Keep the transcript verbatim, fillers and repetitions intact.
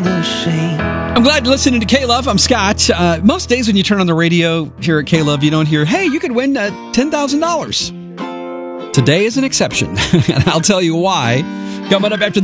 feel the shame. I'm glad you're listening to K-Love. I'm Scott. Uh, most days when you turn on the radio here at K-Love, you don't hear, hey, you could win uh, ten thousand dollars. Today is an exception, and I'll tell you why. Coming up after